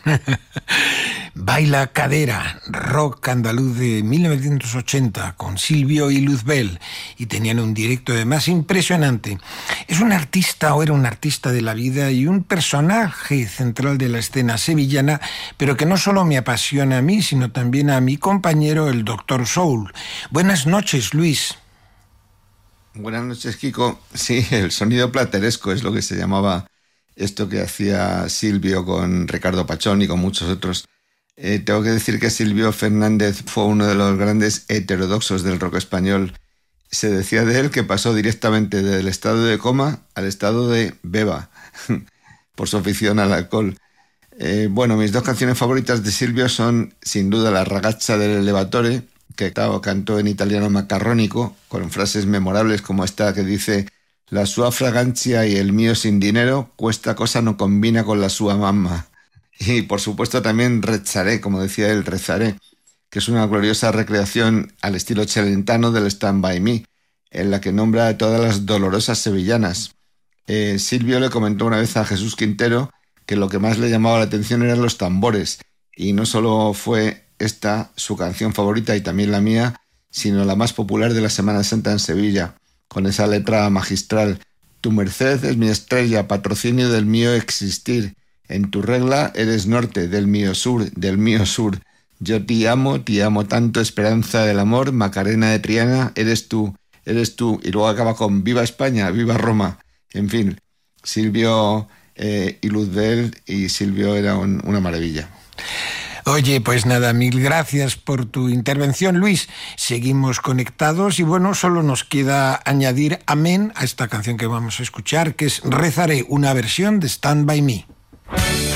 Baila Cadera, rock andaluz de 1980, con Silvio y Luzbel, y tenían un directo además impresionante. Es un artista, o era un artista de la vida, y un personaje central de la escena sevillana, pero que no solo me apasiona a mí, sino también a mi compañero, el Dr. Soul. Buenas noches, Luis. Buenas noches, Kiko. Sí, el sonido plateresco es lo que se llamaba esto que hacía Silvio con Ricardo Pachón y con muchos otros. Tengo que decir que Silvio Fernández fue uno de los grandes heterodoxos del rock español. Se decía de él que pasó directamente del estado de coma al estado de beba, por su afición al alcohol. Bueno, mis dos canciones favoritas de Silvio son, sin duda, La ragazza del elevatore, que cantó en italiano macarrónico, con frases memorables como esta que dice: «La sua fragancia y el mío sin dinero, questa cosa no combina con la sua mamma». Y por supuesto también Rezaré, como decía él, Rezaré, que es una gloriosa recreación al estilo celentano del Stand By Me, en la que nombra a todas las dolorosas sevillanas. Silvio le comentó una vez a Jesús Quintero que lo que más le llamaba la atención eran los tambores, y no solo fue esta su canción favorita y también la mía, sino la más popular de la Semana Santa en Sevilla, con esa letra magistral: «Tu merced es mi estrella, patrocinio del mío existir. En tu regla eres norte, del mío sur, del mío sur. Yo te amo tanto, esperanza del amor, Macarena de Triana, eres tú, eres tú». Y luego acaba con «Viva España, viva Roma». En fin, Silvio y Luzbel y Silvio era una maravilla. Oye, pues nada, mil gracias por tu intervención, Luis. Seguimos conectados y bueno, solo nos queda añadir amén a esta canción que vamos a escuchar, que es Rezaré, una versión de Stand By Me.